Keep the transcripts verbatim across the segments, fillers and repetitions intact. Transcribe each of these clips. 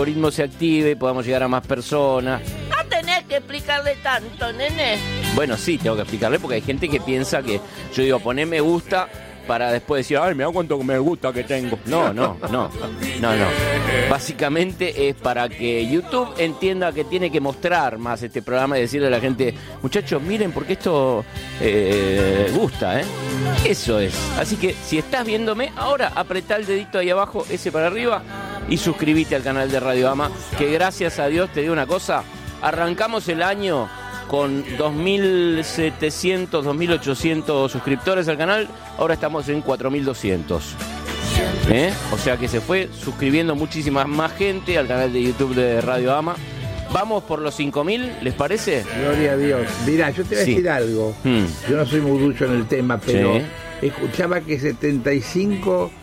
algoritmo se active, podamos llegar a más personas. No tenés que explicarle tanto, nene. Bueno, sí, tengo que explicarle porque hay gente que piensa que yo digo, poné me gusta para después decir, ay, mira cuánto me gusta que tengo. No, no, no, no, no. Básicamente es para que YouTube entienda que tiene que mostrar más este programa y decirle a la gente, muchachos, miren porque esto eh, gusta, ¿eh? Eso es. Así que si estás viéndome, ahora apretá el dedito ahí abajo, ese para arriba, y suscríbete al canal de Radio Ama, que gracias a Dios te digo una cosa, arrancamos el año con dos mil setecientos, dos mil ochocientos suscriptores al canal, ahora estamos en cuatro mil doscientos. ¿Eh? O sea que se fue suscribiendo muchísima más gente al canal de YouTube de Radio Ama. Vamos por los cinco mil, ¿les parece? Gloria a Dios. Mirá, yo te voy a Sí. decir algo. Hmm. Yo no soy muy ducho en el tema, pero Sí. escuchaba que setenta y cinco,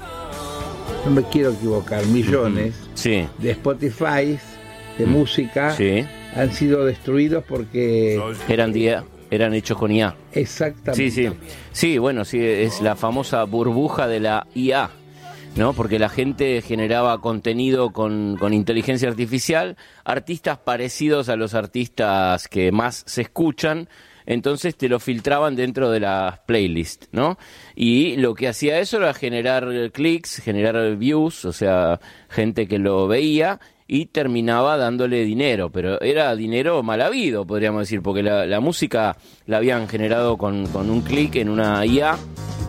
no me quiero equivocar, millones Sí, de Spotify, de música, sí. han sido destruidos porque... Eran, día, eran hechos con I A. Exactamente. Sí, sí. Sí, bueno, sí, es la famosa burbuja de la I A, ¿no? Porque la gente generaba contenido con, con inteligencia artificial, artistas parecidos a los artistas que más se escuchan, entonces te lo filtraban dentro de las playlists, ¿no? Y lo que hacía eso era generar clics, generar views, o sea, gente que lo veía y terminaba dándole dinero, pero era dinero mal habido, podríamos decir, porque la, la música la habían generado con, con un clic en una I A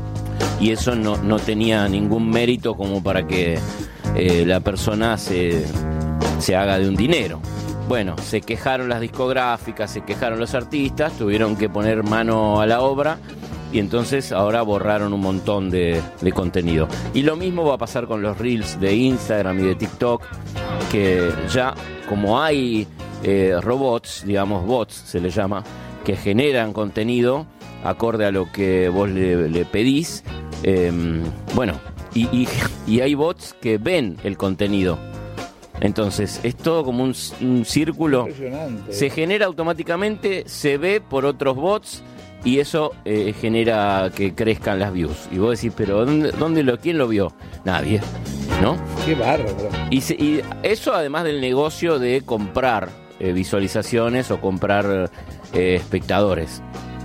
y eso no, no tenía ningún mérito como para que eh, la persona se, se haga de un dinero. Bueno, se quejaron las discográficas, se quejaron los artistas, tuvieron que poner mano a la obra y entonces ahora borraron un montón de, de contenido. Y lo mismo va a pasar con los reels de Instagram y de TikTok, que ya como hay eh, robots, digamos bots se le llama, que generan contenido acorde a lo que vos le, le pedís, eh, bueno, y, y, y hay bots que ven el contenido. Entonces es todo como un, un círculo, Impresionante. se genera automáticamente, se ve por otros bots y eso eh, genera que crezcan las views. Y vos decís, pero ¿dónde, dónde lo, quién lo vio? Nadie, ¿no? Qué bárbaro. Y, se, y eso además del negocio de comprar eh, visualizaciones o comprar eh, espectadores,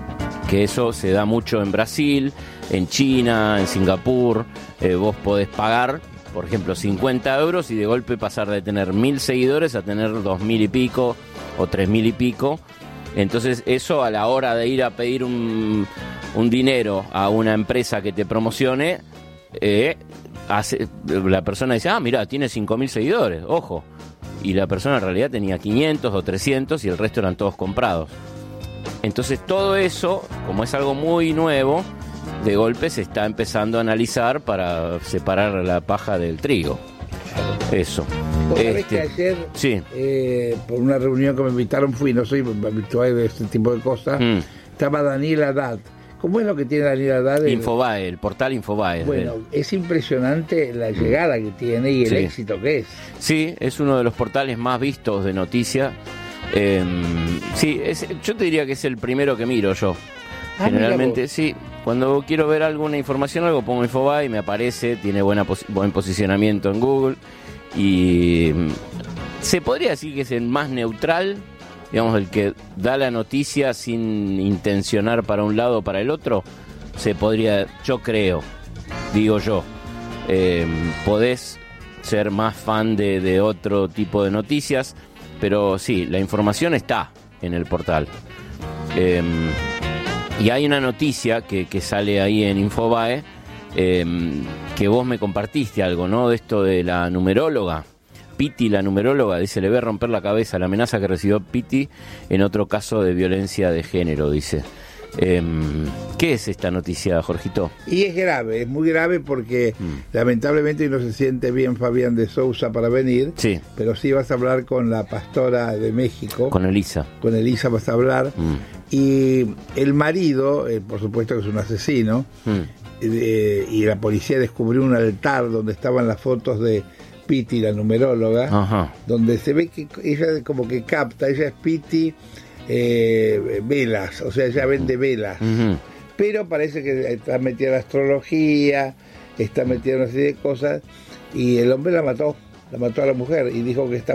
que eso se da mucho en Brasil, en China, en Singapur. Eh, vos podés pagar, por ejemplo, cincuenta euros y de golpe pasar de tener mil seguidores a tener dos mil y pico o tres mil y pico. Entonces eso a la hora de ir a pedir un, un dinero a una empresa que te promocione, eh, hace, la persona dice, ah, mira, tiene cinco mil seguidores, ojo. Y la persona en realidad tenía quinientos o trescientos y el resto eran todos comprados. Entonces todo eso, como es algo muy nuevo, de golpe se está empezando a analizar para separar la paja del trigo. Eso. Vos sabés Este, que ayer, sí. eh, por una reunión que me invitaron, fui, no soy habitual de este tipo de cosas, Mm. estaba Daniel Haddad. ¿Cómo es lo que tiene Daniel Haddad? Infobae, el portal Infobae. Bueno, es impresionante la llegada que tiene y el Sí. éxito que es. Sí, es uno de los portales más vistos de noticias. Eh, sí, es, yo te diría que es el primero que miro yo. Ah, Generalmente, mira vos. sí. Cuando quiero ver alguna información, algo pongo Infobae y me aparece, tiene buena posi- buen posicionamiento en Google. Y mm, se podría decir que es el más neutral, digamos, el que da la noticia sin intencionar para un lado o para el otro. Se podría, yo creo, digo yo, eh, podés ser más fan de, de otro tipo de noticias, pero sí, la información está en el portal. Eh, y hay una noticia que, que sale ahí en Infobae, eh, que vos me compartiste algo, ¿no? De esto de la numeróloga. Piti, la numeróloga, dice, le ve romper la cabeza la amenaza que recibió Piti en otro caso de violencia de género, dice. Eh, ¿Qué es esta noticia, Jorgito? Y es grave, es muy grave porque Mm. lamentablemente no se siente bien Fabián de Sousa para venir, Sí, pero sí vas a hablar con la pastora de México, con, con Elisa. Elisa vas a hablar, Mm. y el marido, eh, por supuesto que es un asesino, Mm. eh, y la policía descubrió un altar donde estaban las fotos de Piti, la numeróloga, Ajá. donde se ve que ella como que capta, ella es Piti eh, velas, o sea, ella vende velas, Ujú. pero parece que está metida en la astrología, está metida en una serie de cosas, y el hombre la mató, la mató a la mujer y dijo que está